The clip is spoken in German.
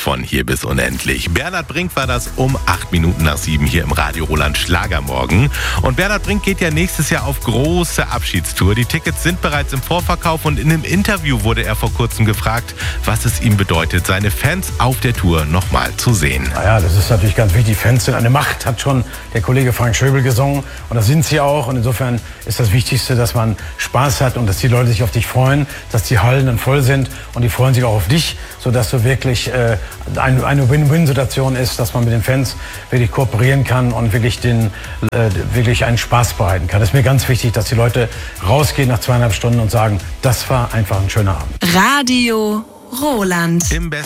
von Hier bis unendlich. Bernhard Brink war das um 7:08 hier im Radio Roland Schlagermorgen. Und Bernhard Brink geht ja nächstes Jahr auf große Abschiedstour. Die Tickets sind bereits im Vorverkauf und in einem Interview wurde er vor kurzem gefragt, was es ihm bedeutet, seine Fans auf der Tour nochmal zu sehen. Naja, das ist natürlich ganz wichtig. Fans sind eine Macht, hat schon der Kollege Frank Schöbel gesungen. Und das sind sie auch. Und insofern ist das Wichtigste, dass man Spaß hat und dass die Leute sich auf dich freuen, dass die Hallen dann voll sind und die freuen sich auch auf dich, sodass du wirklich eine Win-Win-Situation ist, dass man mit den Fans wirklich kooperieren kann und wirklich einen Spaß bereiten kann. Das ist mir ganz wichtig, dass die Leute rausgehen nach 2,5 Stunden und sagen, das war einfach ein schöner Abend. Radio Roland.